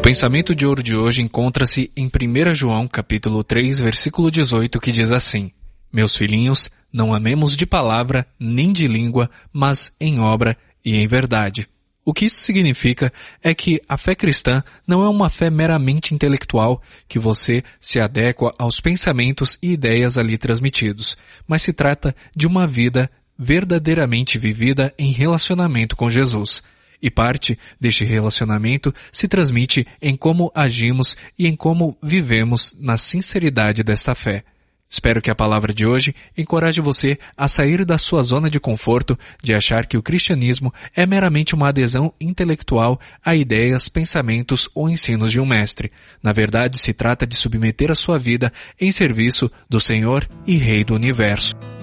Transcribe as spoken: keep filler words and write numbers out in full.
pensamento de ouro de hoje encontra-se em primeiro João, capítulo três, versículo dezoito, que diz assim: Meus filhinhos, não amemos de palavra nem de língua, mas em obra e em verdade. O que isso significa é que a fé cristã não é uma fé meramente intelectual, que você se adequa aos pensamentos e ideias ali transmitidos, mas se trata de uma vida verdadeiramente vivida em relacionamento com Jesus. E parte deste relacionamento se transmite em como agimos e em como vivemos na sinceridade desta fé. Espero que a palavra de hoje encoraje você a sair da sua zona de conforto de achar que o cristianismo é meramente uma adesão intelectual a ideias, pensamentos ou ensinos de um mestre. Na verdade, se trata de submeter a sua vida em serviço do Senhor e Rei do Universo.